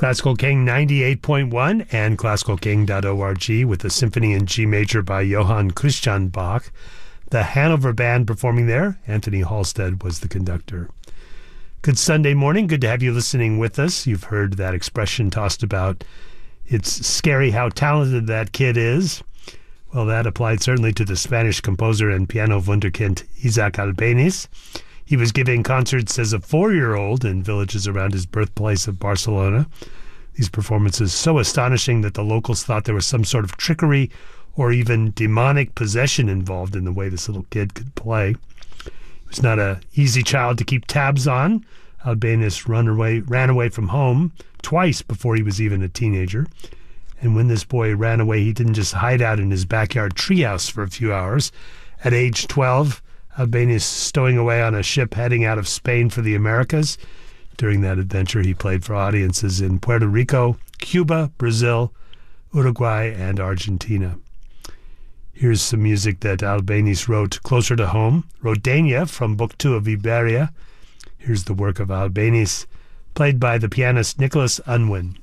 Classical King 98.1 and classicalking.org with a symphony in G major by Johann Christian Bach. The Hanover Band performing there. Anthony Halstead was the conductor. Good Sunday morning. Good to have you listening with us. You've heard that expression tossed about. It's scary how talented that kid is. Well, that applied certainly to the Spanish composer and piano wunderkind Isaac Albéniz. He was giving concerts as a 4-year-old in villages around his birthplace of Barcelona. These performances so astonishing that the locals thought there was some sort of trickery or even demonic possession involved in the way this little kid could play. He was not an easy child to keep tabs on. Albéniz ran away from home twice before he was even a teenager. And when this boy ran away, he didn't just hide out in his backyard treehouse for a few hours. At age 12, Albéniz stowing away on a ship heading out of Spain for the Americas. During that adventure, he played for audiences in Puerto Rico, Cuba, Brazil, Uruguay, and Argentina. Here's some music that Albéniz wrote closer to home. Rodania from Book 2 of Iberia. Here's the work of Albéniz, played by the pianist Nicholas Unwin.